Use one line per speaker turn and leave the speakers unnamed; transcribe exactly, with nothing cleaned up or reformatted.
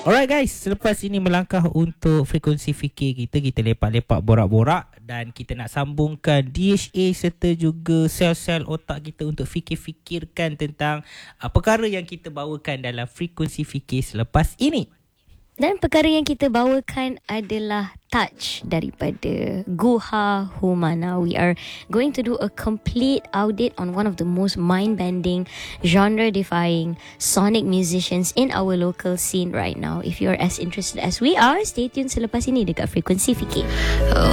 Alright guys, selepas ini melangkah untuk frekuensi fikir kita, kita lepak-lepak borak-borak dan kita nak sambungkan D H A serta juga sel-sel otak kita untuk fikir-fikirkan tentang uh, perkara yang kita bawakan dalam frekuensi fikir selepas ini.
Dan perkara yang kita bawakan adalah Touch daripada Guha Humana. We are going to do a complete audit on one of the most mind-bending, genre-defying sonic musicians in our local scene right now. If you are as interested as we are, stay tuned selepas ini dekat Frekuensi Fikir.